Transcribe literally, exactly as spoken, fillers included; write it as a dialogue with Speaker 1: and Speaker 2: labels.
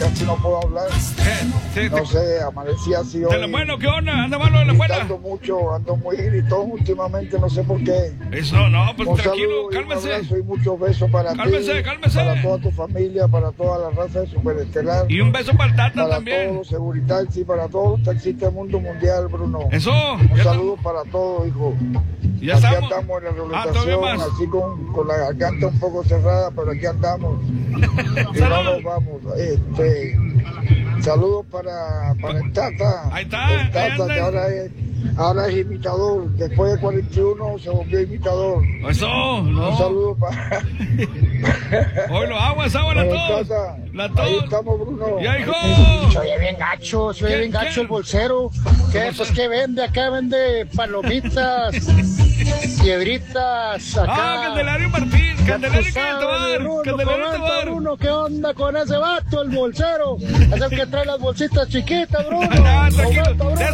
Speaker 1: casi no puedo hablar.
Speaker 2: Eh, sí,
Speaker 1: No
Speaker 2: te-
Speaker 1: sé, amanecí así hoy.
Speaker 2: de lo bueno, ¿qué onda? ¿Anda malo de la buena?
Speaker 1: Ando mucho, ando muy gritón últimamente, no sé por qué.
Speaker 2: Eso, no, pues
Speaker 1: Un
Speaker 2: tranquilo,
Speaker 1: saludo y un
Speaker 2: cálmese.
Speaker 1: abrazo y muchos besos para
Speaker 2: Cálmese,
Speaker 1: ti,
Speaker 2: cálmese.
Speaker 1: para toda tu familia, para toda la raza de Superestelar.
Speaker 2: Y un beso para el Tata
Speaker 1: Para
Speaker 2: también.
Speaker 1: todos los Seguritaxi, para todos los taxistas del mundo mundial, Bruno.
Speaker 2: Eso,
Speaker 1: Un
Speaker 2: ya
Speaker 1: saludo para todos, hijo.
Speaker 2: Ya
Speaker 1: aquí
Speaker 2: estamos.
Speaker 1: andamos en la
Speaker 2: Ah, todavía
Speaker 1: rehabilitación,
Speaker 2: más.
Speaker 1: así con, con la garganta un poco cerrada, pero aquí andamos. Y no nos vamos. Este, saludos para, para el Tata.
Speaker 2: Ahí está,
Speaker 1: El
Speaker 2: ahí
Speaker 1: Tata,
Speaker 2: anda.
Speaker 1: que ahora es, ahora es imitador. Después de cuarenta y uno se volvió imitador.
Speaker 2: Eso,
Speaker 1: Un
Speaker 2: no.
Speaker 1: saludo para...
Speaker 2: Hoy lo aguas, aguas, la
Speaker 1: para el
Speaker 2: todos.
Speaker 1: Tata.
Speaker 2: La
Speaker 1: Ahí
Speaker 2: todos.
Speaker 1: estamos, Bruno.
Speaker 2: Ya, hijo.
Speaker 3: Soy bien gacho, soy
Speaker 2: ¿Qué-
Speaker 3: bien gacho
Speaker 2: qué?
Speaker 3: el bolsero. ¿Qué? Pues que vende, acá vende palomitas, piedritas, acá.
Speaker 2: Ah, Candelario Martín.
Speaker 3: Ya
Speaker 2: Candelario
Speaker 3: tú
Speaker 2: que
Speaker 3: sabes,
Speaker 2: tomar.
Speaker 3: Bruno,
Speaker 2: Candelario
Speaker 3: comenta,
Speaker 2: tomar.
Speaker 3: Bruno, ¿qué onda con ese vato, el bolsero? Es el que trae las bolsitas chiquitas, Bruno.
Speaker 2: Ah, tranquilo.
Speaker 3: Comenta, Bruno.